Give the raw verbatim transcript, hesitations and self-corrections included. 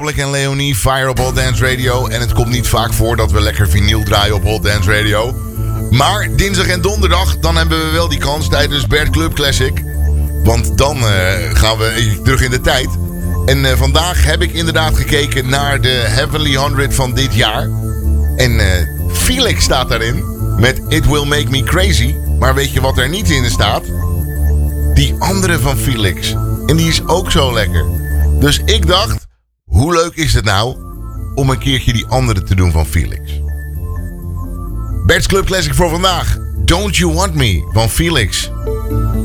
En Leonie, Fire op Hot Dance Radio. En het komt niet vaak voor dat we lekker vinyl draaien op Hot Dance Radio. Maar dinsdag en donderdag, dan hebben we wel die kans tijdens Bert Club Classic. Want dan uh, gaan we terug in de tijd. En uh, vandaag heb ik inderdaad gekeken naar de Heavenly honderd van dit jaar. En uh, Felix staat daarin met It Will Make Me Crazy. Maar weet je wat er niet in staat? Die andere van Felix. En die is ook zo lekker. Dus ik dacht, hoe leuk is het nou om een keertje die andere te doen van Felix? Bert's Club Classic voor vandaag. Don't You Want Me van Felix.